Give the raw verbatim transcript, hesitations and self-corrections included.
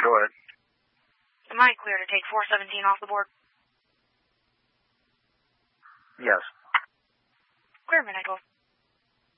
Go ahead. Am I clear to take four seventeen off the board? Yes. Clear, midnight twelve.